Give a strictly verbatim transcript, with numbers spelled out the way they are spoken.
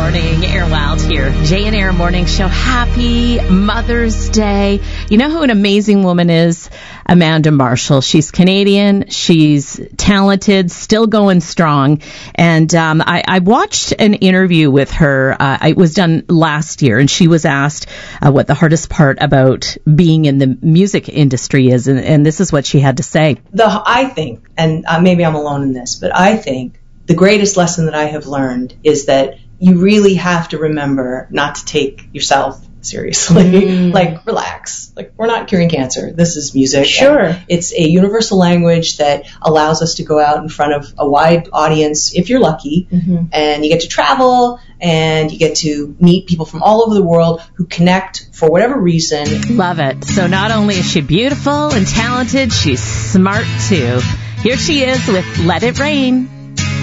morning. Air Wild here. Jay and Air Morning Show. Happy Mother's Day. You know who an amazing woman is? Amanda Marshall. She's Canadian. She's talented, still going strong. And um, I, I watched an interview with her. Uh, it was done last year, and she was asked uh, what the hardest part about being in the music industry is, and, and this is what she had to say. The I think, and uh, maybe I'm alone in this, but I think the greatest lesson that I have learned is that you really have to remember not to take yourself seriously. Mm. Like, relax. Like, we're not curing cancer. This is music. Sure. It's a universal language that allows us to go out in front of a wide audience, if you're lucky, mm-hmm. and you get to travel, and you get to meet people from all over the world who connect for whatever reason. Love it. So not only is she beautiful and talented, she's smart, too. Here she is with Let It Rain.